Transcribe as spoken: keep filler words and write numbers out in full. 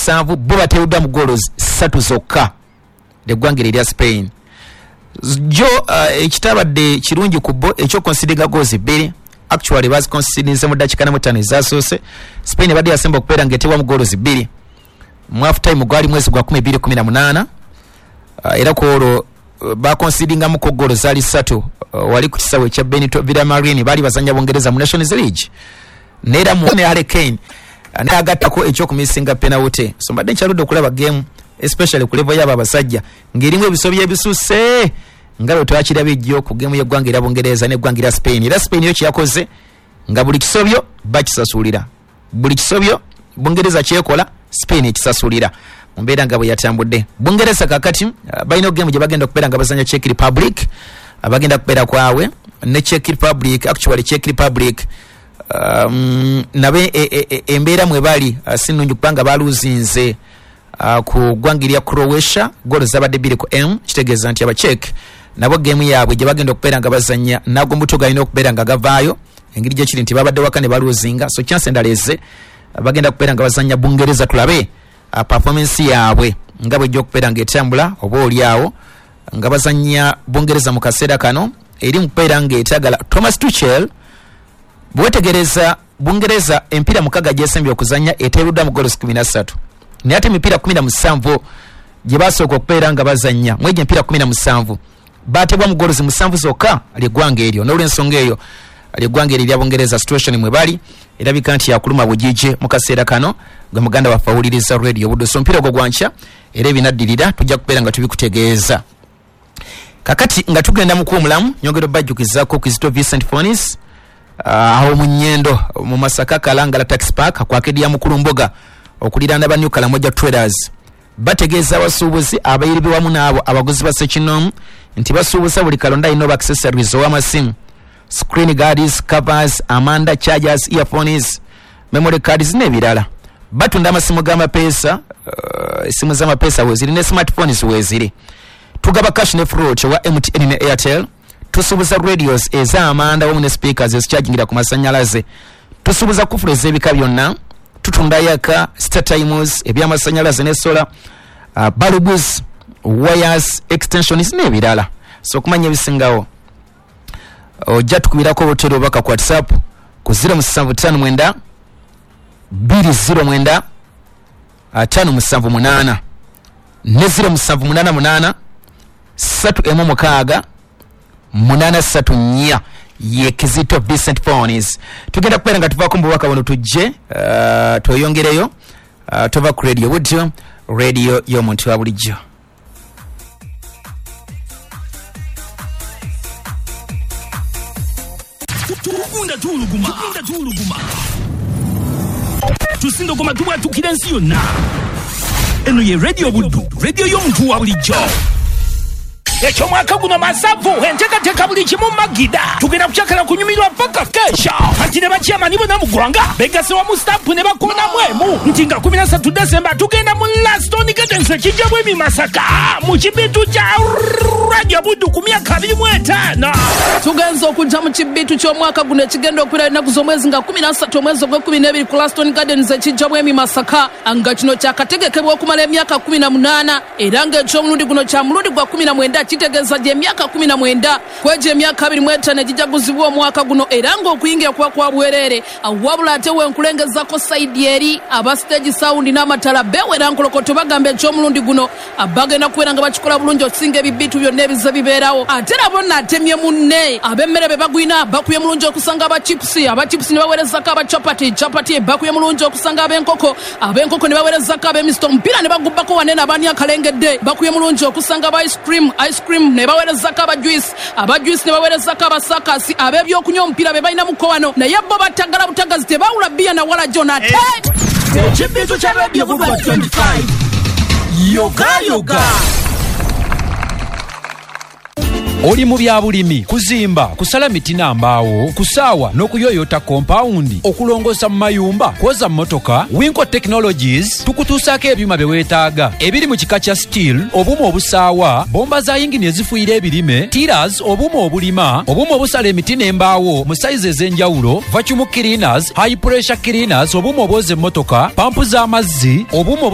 musanvu bo bateruddwa mu goals ssatu zokka eggwanga erya Spain. Jo uh, ekitabadde kirungi ku bo ekyo considering goals bbiri actually bas considering mu dakika na mutano ezasoose Spain badde yasemba okubeera ngaeteebwa mu goals bbiri mu half time gwali mwezi gwa kumi bbiri kumi na munaana uh, era kwolwo uh, ba considering mu goals zali ssatu uh, wali ku kisawe kya Benito Villamarin bali bazanya Bungereza mu Nations League nera mu ne Harry Kane n'agattako ekyokumisinga penalty. So mbadde nkyaludde okulaba game especially ku level y'aba abasajja ng'erimu ebisobya ebisusse nga bwe twakiraba ejjo ku game y'eggwanga erya Bungereza n'eggwanga erya Spain. Era Spain yo kyakoze nga buli kisobyo bakisasulira, buli kisobyo Bungereza kyekola Spain ekisasulira mu mbeera nga bwe yatambudde. Bungereza kakati uh, balina game gye bagenda okubeera nga bazanya Czech Republic, abagenda kubeera kwawe ne Czech Republic actually Czech Republic um, nabe embeera e, e, mwe bali uh, sinungi kubanga baluzinze uh, ku ggwanga erya Croatia goal zabadde bbiri ku M, kitegeeza nti aba Czech nabo game yaabwe gye bagenda okubeera nga bazanya nago mbuto galina okubeera nga gavaayo engeri gye kiri nti babadde wakane baluzinga, so chance endaleze uh, bagenda kubeera nga bazanya Bungereza tulabe uh, performance yaabwe nga bwe okubeera nga etambula oba oliawo nga bazanya Bungereza mu kaseera kano eri mu kubeera nga etagala Thomas Tuchel. Bwetegereza Bungereza empira mukaga gyesembye okuzanya eteerudda mu goals kumi na ssatu naye ate emipira kumi na musanvu gye basooka okubeera nga bazanya mwegyo empira kumi na musanvu baatebwa mu goals musanvu zokka ly'eggwanga eryo. N'olw'ensonga eyo ly'eggwanga eryo erya Bungereza situation mwe bali erabika nti yakuluma bugijje mu kaseera kano gwe muganda waffe awuliriza radio Buddusi. Omupiira ogwo gwankya era ebinaddirira tujja kubeera nga tubikutegeeza. Kakati nga tugenda mu kuwumulamu nyongero bajjukizaako Kizito Vincent Fonis aho uh, munyendo mu Masaka Kalangala Tax Park kwakediya mukulu mboga okulirana ba New Kalamoja Traders bategeeza abasuubuzi abayiribi wamu n'abo abaguzi ba Sekinomu nti basuubuza buli kalonda ino accessories ow'amasimu, screen guards, covers, amanda, chargers, earphones, memory cards n'ebirala. Batunda amasimu g'amapeesa uh, esimu z'amapeesa weziri ne smartphones weziri. Tugaba cash ne float wa M T N ne Airtel. Tusubuza radios eza amanda wamu ne speakers ezichargingira ku masanyalaze. Tusubuza kufulu ez'ebika byonna. Tutunda yaka, star times, ebyamasanyalaze ne solar, uh, bulbs, wires, extensions n'ebirala. So kumanya ebisingawo ojja tukubirako obutero baka ku WhatsApp ku zero seven five nine two zero nine five seven eight ne zero seven eight eight satu emu mukaaga munana satu nnya ye Kizito Vincent Fonis. Tugenda kubeera nga tuvaako mu bubaka buno tujje uh, tweyongereyo uh, tova ku radio Budyo, radio y'omuntu wa bulijjo. Tukunda tuluguma, tukunda tuluguma. Tusindo koma tuwa tukira nsi yonna. Eno ye radio Buddu, radio y'omuntu wa bulijjo. Echo mwaka guno masavu enteekateeka buli kimu magida tugenda kukyakala kunyumirwa paka kesha ati ne bakyamani bonna mu ggwanga begase wamu stampu ne bakoona mwemu nti nga kumi na ssatu Desemba tugenda mu Laston Gardens ekijja bwemi Masaka mu kibitu kya Radio Buddu ku myaka abiri mu etaano. Tugenza okujja mu kibitu ky'omwaka guno ekigenda okwira ennaku z'omwezi nga kumi na ssatu omwezi ogw'ekkumi n'ebiri ku Laston Gardens ekijja bwemi Masaka nga kino kyakategekebwa okumala emyaka kumi na munaana era ng'eky'omulundi guno kya mulundi gwa kumi na mwenda kitegeeza gye emyaka kumi na mwenda kwegyo emyaka abiri mu etaano egijaguzibwa omwaka guno era ng'okuyingira kuba kwa bwereere wabula ate wenkulengezako sayidi eri aba stage sound n'amatala beewera nkolokoto bagamba eky'omulundi guno bagenda kubeera nga bakikola bulungi okusinga ebibitu byonna ebize bibeerawo ate nabo naatemye munne ab'emmere be bagwina bakuye mulungi okusanga abachipusi abachipusi ne baweerezako abacapati capati bakuye mulungi okusanga ab'enkoko ab'enkoko ne baweerezako ab'emisto omupiira ne bagubbako wanene abaani akalengedde bakuye mulungi okusanga aba ice cream ice cream ne baweerezako aba juice aba juice ne baweerezako abasakasi ab'ebyokunywa omupiira be balina muko wano naye bo batagala butagazi tebawula bbiya na wala jonate ekibitu kya radio Buddu twenty-five yoga yoga. Oli mu byabulimi, kuzimba, kusala miti n'ambaawo, kusaawa n'okuyoyota kompawundi, okulongoosa mu mayumba, kwoza mmotoka, Winco Technologies tukutuusaako ebyuma bye weetaaga ebiri mu kika kya steel, obuuma obusaawa, bomba za yingini ezifuuyira ebirime, tiras, obuuma obulima, obuuma obusala emiti n'embaawo mu sayizi ez'enjawulo, vacuum cleaners, high pressure cleaners, obuuma obwoza emmotoka, pampu z'amazzi, obuuma